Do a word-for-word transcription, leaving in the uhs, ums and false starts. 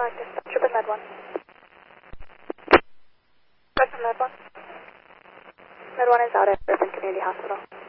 contact dispatcher with Med one. Med one. Med one is out at Urban Community Hospital.